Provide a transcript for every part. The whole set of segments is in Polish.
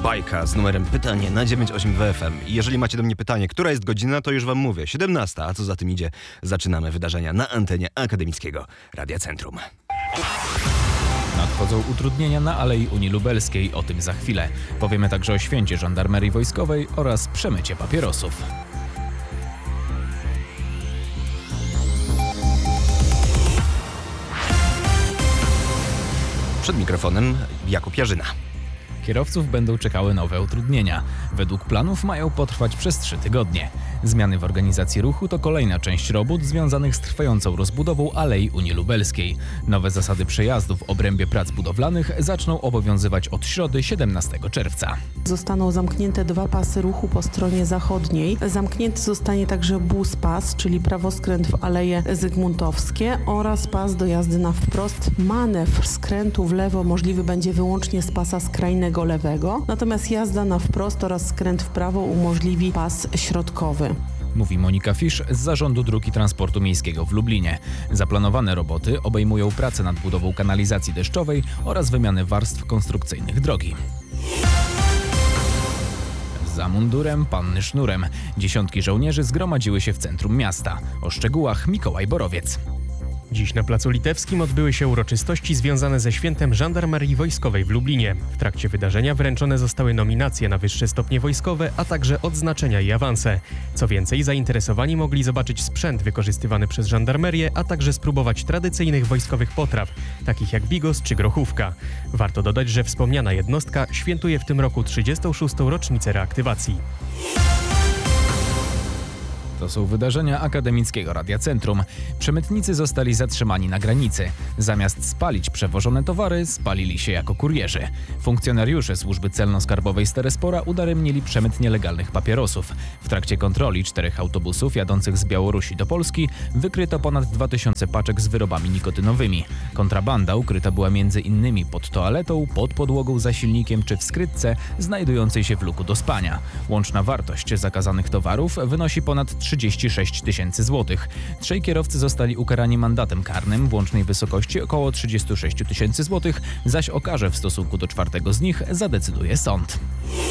Bajka z numerem pytanie na 982 FM. I jeżeli macie do mnie pytanie, która jest godzina, to już wam mówię. 17, a co za tym idzie? Zaczynamy wydarzenia na antenie akademickiego Radia Centrum. Nadchodzą utrudnienia na Alei Unii Lubelskiej, o tym za chwilę. Powiemy także o święcie żandarmerii wojskowej oraz przemycie papierosów. Przed mikrofonem Jakub Jarzyna. Kierowców będą czekały nowe utrudnienia. Według planów mają potrwać przez 3 tygodnie. Zmiany w organizacji ruchu to kolejna część robót związanych z trwającą rozbudową Alei Unii Lubelskiej. Nowe zasady przejazdu w obrębie prac budowlanych zaczną obowiązywać od środy 17 czerwca. Zostaną zamknięte 2 pasy ruchu po stronie zachodniej. Zamknięty zostanie także bus pas, czyli prawoskręt w Aleje Zygmuntowskie oraz pas do jazdy na wprost. Manewr skrętu w lewo możliwy będzie wyłącznie z pasa skrajnego lewego, natomiast jazda na wprost oraz skręt w prawo umożliwi pas środkowy. Mówi Monika Fisz z Zarządu Dróg i Transportu Miejskiego w Lublinie. Zaplanowane roboty obejmują pracę nad budową kanalizacji deszczowej oraz wymianę warstw konstrukcyjnych drogi. Za mundurem, panny sznurem. Dziesiątki żołnierzy zgromadziły się w centrum miasta. O szczegółach Mikołaj Borowiec. Dziś na Placu Litewskim odbyły się uroczystości związane ze świętem Żandarmerii Wojskowej w Lublinie. W trakcie wydarzenia wręczone zostały nominacje na wyższe stopnie wojskowe, a także odznaczenia i awanse. Co więcej, zainteresowani mogli zobaczyć sprzęt wykorzystywany przez żandarmerię, a także spróbować tradycyjnych wojskowych potraw, takich jak bigos czy grochówka. Warto dodać, że wspomniana jednostka świętuje w tym roku 36. rocznicę reaktywacji. To są wydarzenia akademickiego Radia Centrum. Przemytnicy zostali zatrzymani na granicy. Zamiast spalić przewożone towary, spalili się jako kurierzy. Funkcjonariusze służby celno-skarbowej z Terespora udaremnili przemyt nielegalnych papierosów. W trakcie kontroli 4 autobusów jadących z Białorusi do Polski wykryto ponad 2000 paczek z wyrobami nikotynowymi. Kontrabanda ukryta była m.in. pod toaletą, pod podłogą za silnikiem czy w skrytce znajdującej się w luku do spania. Łączna wartość zakazanych towarów wynosi ponad 36 tysięcy złotych. 3 kierowcy zostali ukarani mandatem karnym w łącznej wysokości około 36 tysięcy złotych, zaś o karze w stosunku do 4 z nich zadecyduje sąd.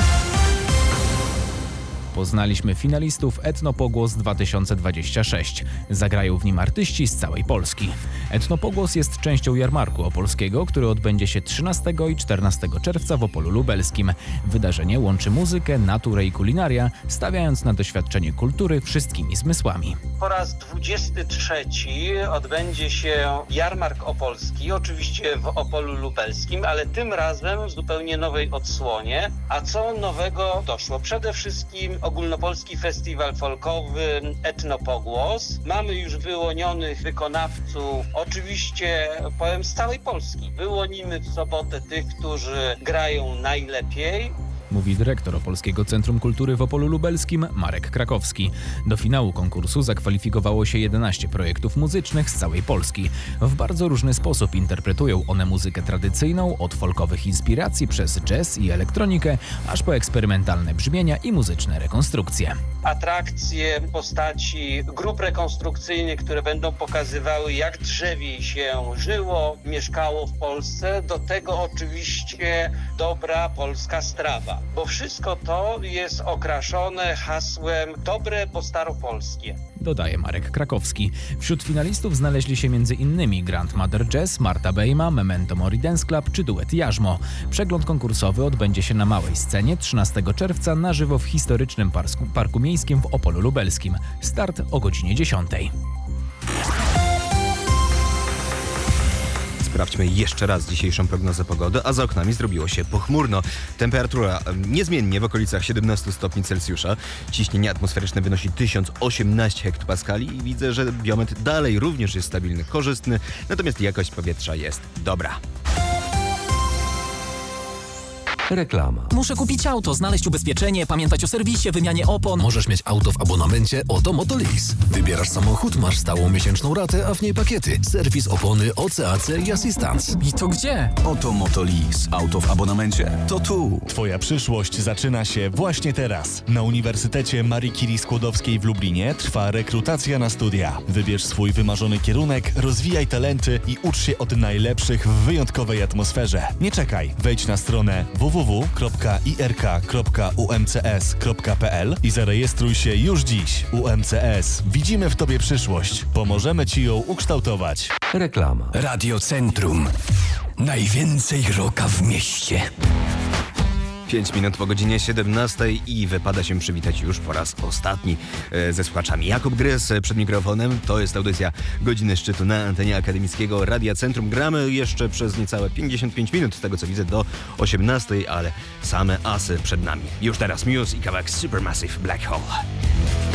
Poznaliśmy finalistów Etnopogłos 2026. Zagrają w nim artyści z całej Polski. Etnopogłos jest częścią jarmarku opolskiego, który odbędzie się 13 i 14 czerwca w Opolu Lubelskim. Wydarzenie łączy muzykę, naturę i kulinaria, stawiając na doświadczenie kultury wszystkimi zmysłami. Po raz 23 odbędzie się jarmark opolski, oczywiście w Opolu Lubelskim, ale tym razem w zupełnie nowej odsłonie. A co nowego doszło? Przede wszystkim ogólnopolski festiwal folkowy Etnopogłos. Mamy już wyłonionych wykonawców, oczywiście powiem z całej Polski. Wyłonimy w sobotę tych, którzy grają najlepiej. Mówi dyrektor Opolskiego Centrum Kultury w Opolu Lubelskim Marek Krakowski. Do finału konkursu zakwalifikowało się 11 projektów muzycznych z całej Polski. W bardzo różny sposób interpretują one muzykę tradycyjną, od folkowych inspiracji przez jazz i elektronikę, aż po eksperymentalne brzmienia i muzyczne rekonstrukcje. Atrakcje w postaci grup rekonstrukcyjnych, które będą pokazywały, jak drzewiej się żyło, mieszkało w Polsce. Do tego oczywiście dobra polska strawa. Bo wszystko to jest okraszone hasłem dobre po staropolskie. Dodaje Marek Krakowski. Wśród finalistów znaleźli się m.in. Grandmother Jazz, Marta Bejma, Memento Mori Dance Club czy duet Jarzmo. Przegląd konkursowy odbędzie się na małej scenie 13 czerwca na żywo w historycznym Parku Miejskim w Opolu Lubelskim. Start o godzinie 10. Sprawdźmy jeszcze raz dzisiejszą prognozę pogody, a za oknami zrobiło się pochmurno. Temperatura niezmiennie w okolicach 17 stopni Celsjusza. Ciśnienie atmosferyczne wynosi 1018 hektopaskali i widzę, że biometr dalej również jest stabilny, korzystny, natomiast jakość powietrza jest dobra. Reklama. Muszę kupić auto, znaleźć ubezpieczenie, pamiętać o serwisie, wymianie opon. Możesz mieć auto w abonamencie Oto Motolease. Wybierasz samochód, masz stałą miesięczną ratę, a w niej pakiety. Serwis, opony, OCAC i asystans. I to gdzie? Oto Motolease. Auto w abonamencie. To tu. Twoja przyszłość zaczyna się właśnie teraz. Na Uniwersytecie Marii Curie Skłodowskiej w Lublinie trwa rekrutacja na studia. Wybierz swój wymarzony kierunek, rozwijaj talenty i ucz się od najlepszych w wyjątkowej atmosferze. Nie czekaj. Wejdź na stronę www.umm.edu. www.irk.umcs.pl i zarejestruj się już dziś. UMCS. Widzimy w Tobie przyszłość. Pomożemy Ci ją ukształtować. Reklama. Radio Centrum. Najwięcej rocka w mieście. 5 minut po godzinie 17 i wypada się przywitać już po raz ostatni ze słuchaczami. Jakub Grys przed mikrofonem. To jest audycja Godziny Szczytu na antenie Akademickiego Radia Centrum. Gramy jeszcze przez niecałe 55 minut, z tego co widzę, do 18, ale same asy przed nami. Już teraz Muse i kawałek Supermassive Black Hole.